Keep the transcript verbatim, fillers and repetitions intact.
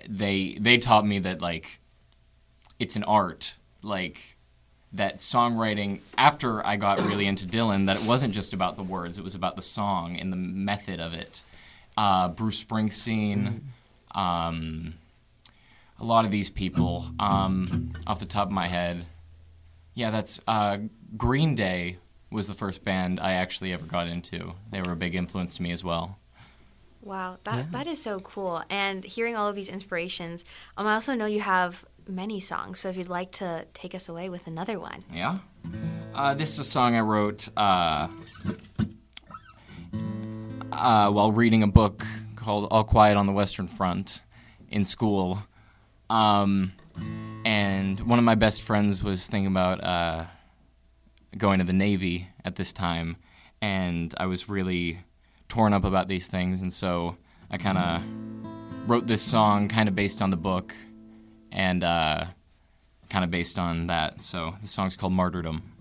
they they taught me that like it's an art, like that songwriting. After I got really into Dylan, that it wasn't just about the words; it was about the song and the method of it. Uh, Bruce Springsteen, mm-hmm. um, a lot of these people, um, off the top of my head. Yeah, that's uh, Green Day was the first band I actually ever got into. They were a big influence to me as well. Wow, that Yeah. that is so cool. And hearing all of these inspirations, um, I also know you have many songs. So if you'd like to take us away with another one. Yeah. Uh, this is a song I wrote uh, uh, while reading a book called All Quiet on the Western Front in school. Um, and one of my best friends was thinking about uh, going to the Navy at this time. And I was really torn up about these things. And so I kind of wrote this song kind of based on the book and uh, kind of based on that. So the song's called Martyrdom.